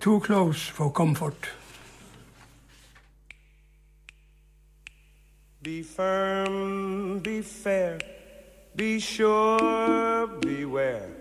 too close for comfort. Be firm, be fair, be sure, beware.